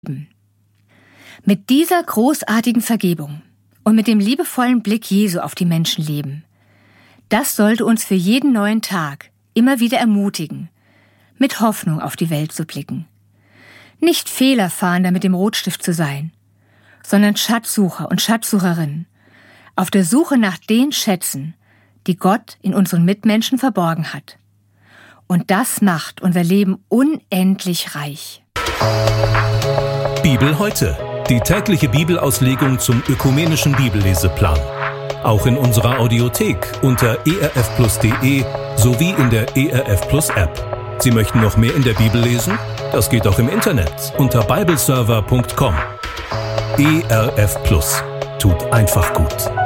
Mit dieser großartigen Vergebung und mit dem liebevollen Blick Jesu auf die Menschen leben, das sollte uns für jeden neuen Tag immer wieder ermutigen, mit Hoffnung auf die Welt zu blicken. Nicht Fehlerfahnder mit dem Rotstift zu sein, sondern Schatzsucher und Schatzsucherinnen, auf der Suche nach den Schätzen, die Gott in unseren Mitmenschen verborgen hat. Und das macht unser Leben unendlich reich. Bibel heute, die tägliche Bibelauslegung zum ökumenischen Bibelleseplan. Auch in unserer Audiothek unter erfplus.de sowie in der ERF Plus App. Sie möchten noch mehr in der Bibel lesen? Das geht auch im Internet unter bibleserver.com. ERF Plus tut einfach gut.